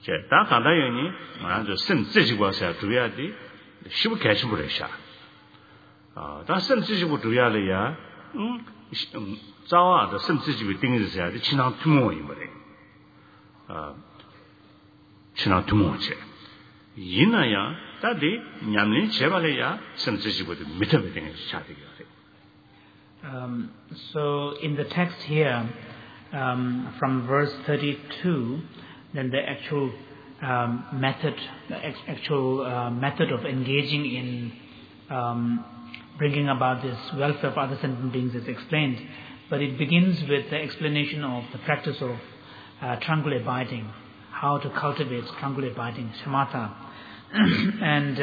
다 간다요니 먼저 선지지고서 주야지 쉽게 개심 버려샤 다 선지지고 주야래야 자와도 선지지고 띵이서야 지난 투모이 뭐래 지난 투모체 이나야 다디 냠린 제발이야 선지지고도 밑에베딩 샤디게 So in the text here, from verse 32, then the actual method of engaging in bringing about this welfare of other sentient beings is explained. But it begins with the explanation of the practice of tranquil abiding, how to cultivate tranquil abiding, shamatha. And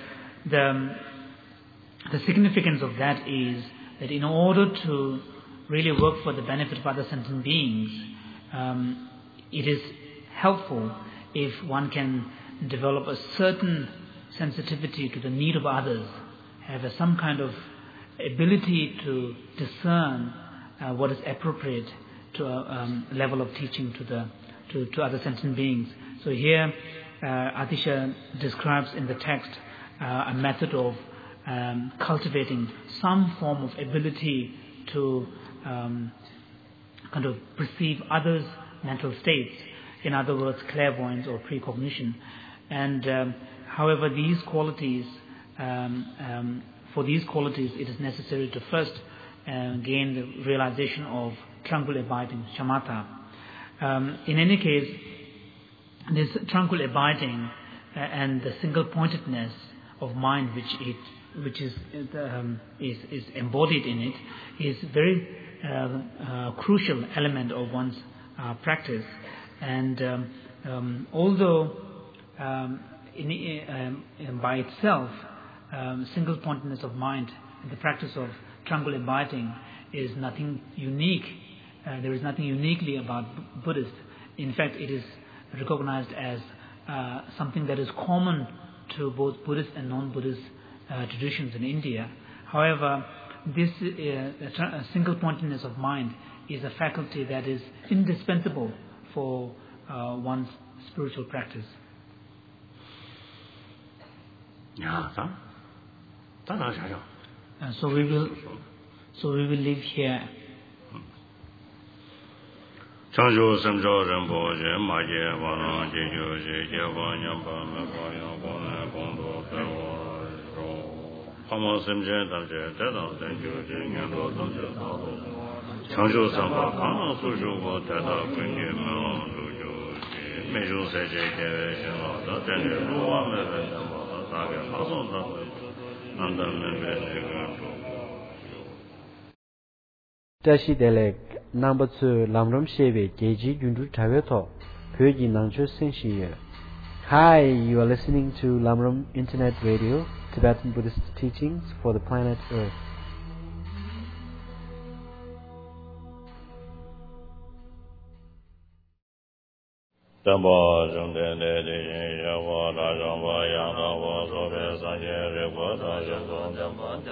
the significance of that is that in order to really work for the benefit of other sentient beings, it is helpful if one can develop a certain sensitivity to the need of others, have some kind of ability to discern what is appropriate to a level of teaching to other sentient beings. So here, Atisha describes in the text a method of cultivating some form of ability to kind of perceive others' mental states, in other words, clairvoyance or precognition. And however, these qualities, for these qualities, it is necessary to first gain the realization of tranquil abiding, shamatha. In any case, this tranquil abiding and the single-pointedness of mind, which is embodied in it, is very crucial element of one's practice. And although by itself, single-pointedness of mind, the practice of tranquil abiding is nothing unique. There is nothing uniquely about Buddhists. In fact, it is recognized as something that is common to both Buddhist and non-Buddhist traditions in India. However, this single-pointedness of mind is a faculty that is indispensable for one's spiritual practice. So we will live here. Chanjo samjo rembo je maje wano jeju je jeva nyamba meba yambo ne bondo pewo ro pamo semje dalje tedang tenju je nyando donje tado chanjo samba kana suju go tada kunye melo suju je meju seje je shino da tenje ruwa mebe yamba da ge pason da nanda mebe ne go Tashi Delek number 2 Lamram Shebe Geji Yundu Taveto Pyoji Nangcho Senshiye. Hi, you are listening to Lamram Internet Radio, Tibetan Buddhist teachings for the planet Earth. Dhamma Jumden de Yawa Rajamba Yanga Sobe Sanje Rebo Dhamma